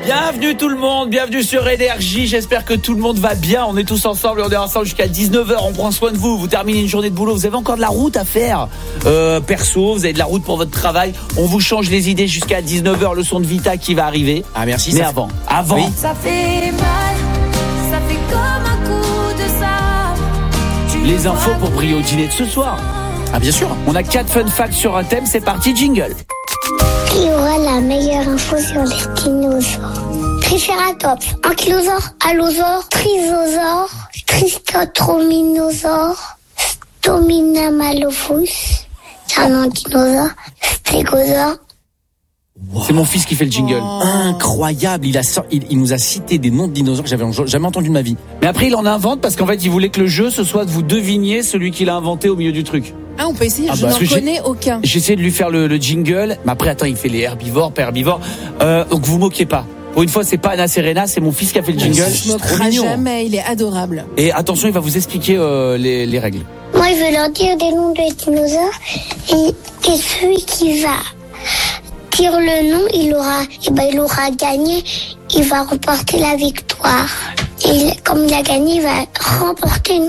Bienvenue tout le monde, bienvenue sur Énergie. J'espère que tout le monde va bien. On est tous ensemble, on est ensemble jusqu'à 19h. On prend soin de vous. Vous terminez une journée de boulot, vous avez encore de la route à faire. Perso, vous avez de la route pour votre travail. On vous change les idées jusqu'à 19h. Le son de Vita qui va arriver. Ah merci. Mais avant. Oui. Ça fait mal, ça fait comme un coup de sabre. Les infos pour briller au dîner de ce soir. Ah bien sûr. On a 4 fun facts sur un thème. C'est parti, jingle. Qui aura la meilleure info sur les dinosaures? Triceratops, ankylosaure, allosaure, trisosaure, tristotrominosaure, stominamalophus, c'est un dinosaure, stégosaure. Wow. C'est mon fils qui fait le jingle. Incroyable. Il nous a cité des noms de dinosaures que j'avais jamais entendu de ma vie. Mais après, il en invente parce qu'en fait, il voulait que le jeu, ce soit de vous deviniez celui qu'il a inventé au milieu du truc. Ah, on peut essayer, je bah, n'en connais aucun. J'essaie de lui faire le jingle, mais après, attends, il fait les herbivores, pas herbivores. Donc vous moquez pas. Pour une fois, c'est pas Anna Serena, c'est mon fils qui a fait le jingle. Je ne moquerai jamais, il est adorable. Et attention, il va vous expliquer les règles. Moi, je vais leur dire des noms de dinosaures et celui qui va dire le nom, il aura gagné, il va remporter la victoire. Et comme il a gagné, il va remporter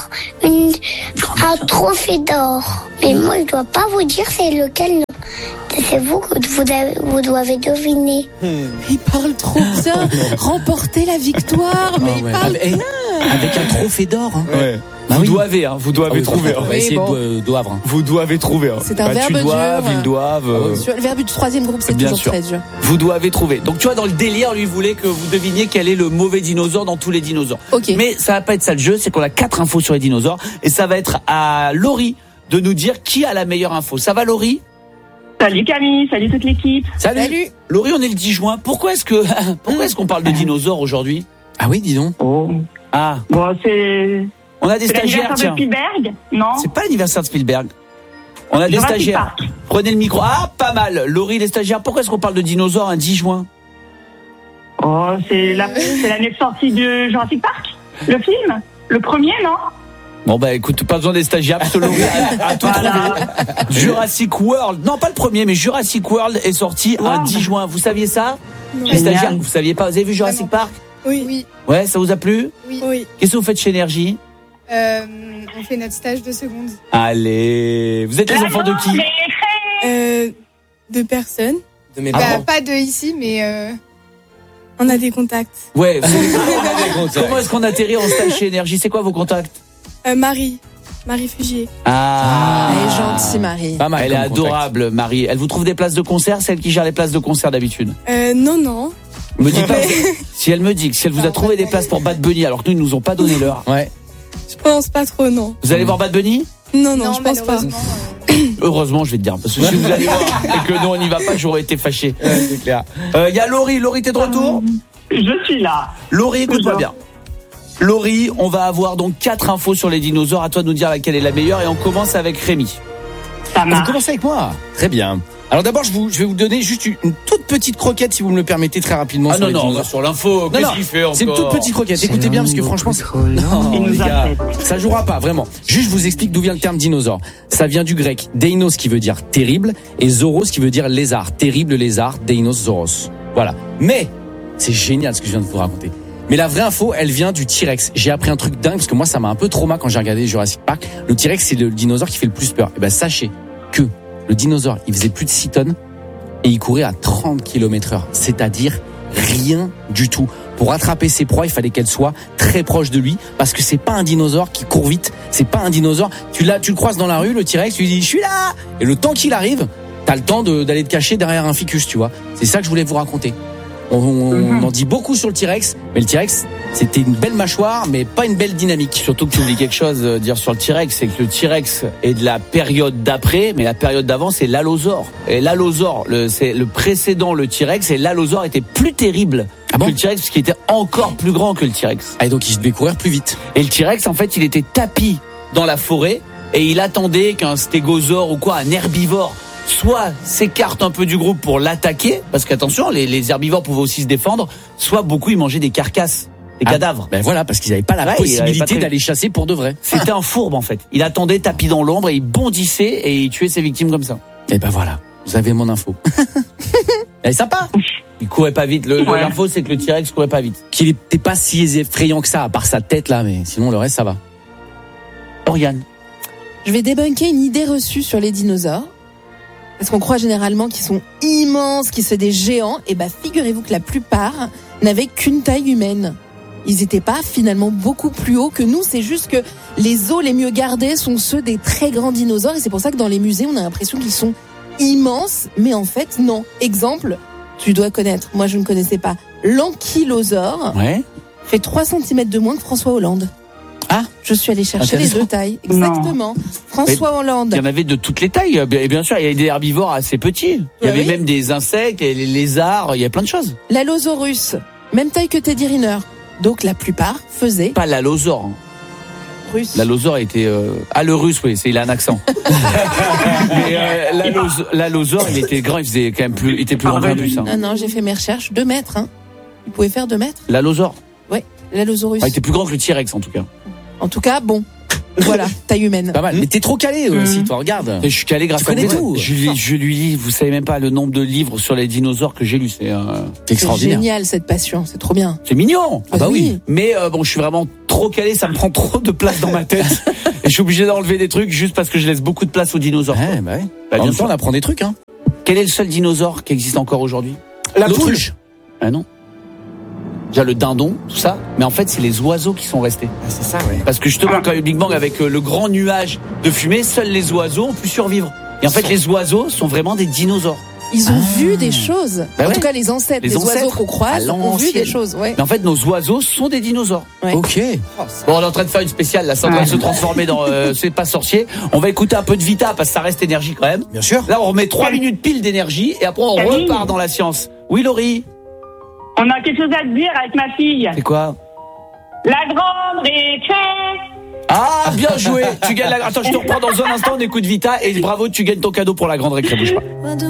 un trophée d'or. Mais moi, je dois pas vous dire c'est lequel. C'est vous que vous devez deviner. Il parle trop bien. Remporter la victoire, mais il parle bien. Avec un trophée d'or. Hein. Ouais. Bah vous oui. doivez trouver. On va essayer de doivre. Vous doivez trouver. C'est un verbe tu doives, dur. ils doivent. Sur le verbe du troisième groupe, c'est Bien toujours sûr. très dur. Vous doivez trouver. Donc tu vois, dans le délire, lui voulait que vous deviniez quel est le mauvais dinosaure dans tous les dinosaures. Ok. Mais ça va pas être ça le jeu, c'est qu'on a 4 infos sur les dinosaures et ça va être à Laurie de nous dire qui a la meilleure info. Ça va, Laurie? Salut Camille, salut toute l'équipe. Salut. Laurie, on est le 10 juin. Pourquoi est-ce qu'on parle de dinosaures aujourd'hui? Ah oui, dis donc. Oh. Ah, Bon, c'est on a des stagiaires, l'anniversaire de tiens. Spielberg, non? C'est pas l'anniversaire de Spielberg. On a des Jurassic stagiaires. Park. Prenez le micro. Ah, pas mal. Laurie, les stagiaires. Pourquoi est-ce qu'on parle de dinosaures un 10 juin? Oh, c'est l'année de sortie de Jurassic Park, le film, le premier, non? Bon bah écoute, pas besoin des stagiaires parce que Laurie a tout trouvé. Jurassic World, non pas le premier, mais Jurassic World est sorti un 10 juin. Vous saviez ça? Les stagiaires, vous saviez pas? Vous avez vu Jurassic Park? Oui. Ouais, ça vous a plu? Oui. Qu'est-ce que vous faites chez Énergie? On fait notre stage de seconde. Allez, vous êtes les enfants de qui? De personnes. De mes Pas de ici, mais on a des contacts. Ouais. Comment est-ce qu'on atterrit en stage chez Énergie? C'est quoi vos contacts? Marie Fugier. Ah, Elle est gentille, Marie. Pas mal. elle est comme contact. adorable, Marie. Elle vous trouve des places de concert? C'est elle qui gère les places de concert d'habitude. Non. Me dites pas. Si elle me dit que si elle vous a trouvé des places pour Bad Bunny, alors que nous, ils nous ont pas donné l'heure. Ouais. Je pense pas trop, non. Vous allez voir Bad Bunny? Non, je pense pas. Heureusement, je vais te dire, parce que si vous allez voir et que nous on n'y va pas, j'aurais été fâché. C'est clair. Il y a Laurie, t'es de retour? Je suis là. Laurie, écoute-moi bien. Laurie, on va avoir donc 4 infos sur les dinosaures. À toi de nous dire laquelle est la meilleure et on commence avec Rémi. Ça Vous marche. commencez avec moi. Très bien. Alors d'abord, je vais vous donner juste une toute petite croquette, si vous me le permettez, très rapidement. Ah sur non, les non, on va dinosaures. sur l'info. Qu'est-ce qu'il fait encore? C'est une toute petite croquette. Écoutez bien parce que franchement, non, Il les nous a gars, fait. ça jouera pas vraiment. Juste, je vous explique d'où vient le terme dinosaure. Ça vient du grec deinos qui veut dire terrible et zoros qui veut dire lézard. Terrible lézard, deinos zoros. Voilà. Mais c'est génial ce que je viens de vous raconter. Mais la vraie info, elle vient du T-Rex. J'ai appris un truc dingue parce que moi, ça m'a un peu trauma quand j'ai regardé Jurassic Park. Le T-Rex, c'est le dinosaure qui fait le plus peur. Et ben, sachez que le dinosaure, il faisait plus de 6 tonnes et il courait à 30 km/h. C'est-à-dire rien du tout. Pour attraper ses proies, il fallait qu'elles soient très proches de lui parce que c'est pas un dinosaure qui court vite. C'est pas un dinosaure. Tu le croises dans la rue, le T-Rex, tu lui dis, je suis là! Et le temps qu'il arrive, t'as le temps d'aller te cacher derrière un ficus, tu vois. C'est ça que je voulais vous raconter. On en dit beaucoup sur le T-Rex, mais le T-Rex, c'était une belle mâchoire, mais pas une belle dynamique. Surtout que tu oublies quelque chose, dire sur le T-Rex, c'est que le T-Rex est de la période d'après, mais la période d'avant, c'est l'allosaure. Et l'allosaure, c'est le précédent, le T-Rex, et l'allosaure était plus terrible que le T-Rex, parce qu'il était encore plus grand que le T-Rex. Ah, et donc il devait courir plus vite. Et le T-Rex, en fait, il était tapi dans la forêt, et il attendait qu'un stégosaure ou quoi, un herbivore, soit s'écarte un peu du groupe pour l'attaquer, parce qu'attention, les herbivores pouvaient aussi se défendre, soit beaucoup ils mangeaient des carcasses, des cadavres. Ben voilà, parce qu'ils n'avaient pas la possibilité d'aller chasser pour de vrai. C'était un fourbe en fait. Il attendait tapis dans l'ombre et il bondissait et il tuait ses victimes comme ça. Et ben voilà, vous avez mon info. Elle est sympa. Il courait pas vite. L'info, c'est que le T-Rex courait pas vite. Qu'il était pas si effrayant que ça, à part sa tête là, mais sinon le reste ça va. Oriane. Je vais débunker une idée reçue sur les dinosaures. Parce qu'on croit généralement qu'ils sont immenses, qu'ils sont des géants. Et figurez-vous que la plupart n'avaient qu'une taille humaine. Ils n'étaient pas finalement beaucoup plus hauts que nous. C'est juste que les os les mieux gardés sont ceux des très grands dinosaures. Et c'est pour ça que dans les musées, on a l'impression qu'ils sont immenses. Mais en fait, non. Exemple, tu dois connaître. Moi, je ne connaissais pas. L'ankylosaure fait 3 cm de moins que François Hollande. Ah, je suis allée chercher les 2 tailles. Exactement. Non. François Hollande. Il y en avait de toutes les tailles. Et bien sûr, il y avait des herbivores assez petits. Il y avait même des insectes, les lézards, il y a plein de choses. L'allosaurus, même taille que Teddy Riner. Donc la plupart faisaient. Pas l'allosaure. Russe. L'allosaure était. le russe, oui, il a un accent. Mais l'allosaure, il était grand, il faisait quand même plus. Il était plus grand que ça. Non, j'ai fait mes recherches. 2 mètres, hein. Il pouvait faire 2 mètres. L'allosaure. Ouais, l'allosaurus. Il était plus grand que le T-Rex en tout cas. En tout cas, bon. Voilà, taille humaine. Pas mal. Mais t'es trop calé aussi, toi, regarde. Et je suis calé grâce à tout. Je lui lis, vous savez même pas le nombre de livres sur les dinosaures que j'ai lus. C'est extraordinaire. C'est génial cette passion, c'est trop bien. C'est mignon. Ah bah oui. Mais je suis vraiment trop calé, ça me prend trop de place dans ma tête. Et je suis obligé d'enlever des trucs juste parce que je laisse beaucoup de place aux dinosaures. Ouais. En même temps, on apprend des trucs, hein. Quel est le seul dinosaure qui existe encore aujourd'hui? L'autruche. Ah non. Déjà le dindon, tout ça, mais en fait c'est les oiseaux qui sont restés. Ah, c'est ça, ouais. Parce que justement quand il y a eu le Big Bang avec le grand nuage de fumée, seuls les oiseaux ont pu survivre. Et en fait les oiseaux sont vraiment des dinosaures. Ils ont vu des choses. En tout cas les ancêtres, les oiseaux qu'on croise ont vu des choses. Ouais. Mais en fait nos oiseaux sont des dinosaures. Ouais. Ok. Bon, on est en train de faire une spéciale, là, ça en train de se transformer dans C'est pas sorcier. On va écouter un peu de Vita parce que ça reste énergie quand même. Bien sûr. Là on remet 3 minutes pile d'énergie et après on repart dans la science. Oui Laurie. On a quelque chose à te dire avec ma fille. C'est quoi? La grande récré. Ah, bien joué. Tu gagnes la. Attends, je te reprends dans un instant. On écoute Vita et bravo, tu gagnes ton cadeau pour la grande récré. Bouge pas.